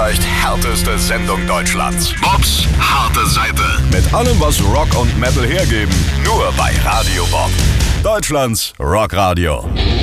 vielleicht härteste Sendung Deutschlands. Bobs harte Seite. Mit allem, was Rock und Metal hergeben. Nur bei Radio Bob. Deutschlands Rockradio.